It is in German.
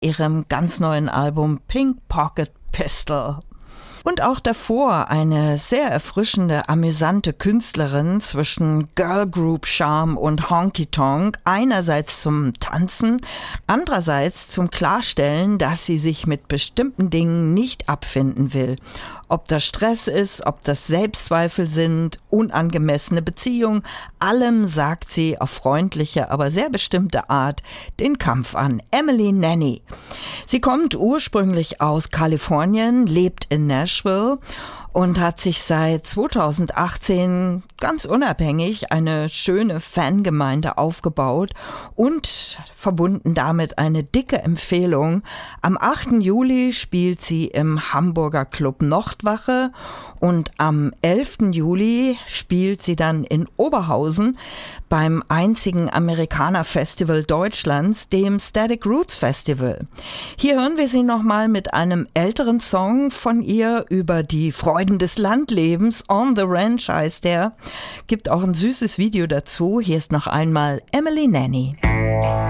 ihrem ganz neuen Album Pink Pocket Pistol. Und auch davor eine sehr erfrischende, amüsante Künstlerin zwischen Girl Group Charme und Honky Tonk, einerseits zum Tanzen, andererseits zum Klarstellen, dass sie sich mit bestimmten Dingen nicht abfinden will. Ob das Stress ist, ob das Selbstzweifel sind, unangemessene Beziehung, allem sagt sie auf freundliche, aber sehr bestimmte Art den Kampf an. Emily Nanny. Sie kommt ursprünglich aus Kalifornien, lebt in Nashville und hat sich seit 2018 ganz unabhängig eine schöne Fangemeinde aufgebaut und verbunden damit eine dicke Empfehlung. Am 8. Juli spielt sie im Hamburger Club Nordwache und am 11. Juli spielt sie dann in Oberhausen beim einzigen Amerikaner-Festival Deutschlands, dem Static Roots Festival. Hier hören wir sie nochmal mit einem älteren Song von ihr über die Freuden des Landlebens. On the Ranch heißt der. Gibt auch ein süßes Video dazu. Hier ist noch einmal Emily Nanny.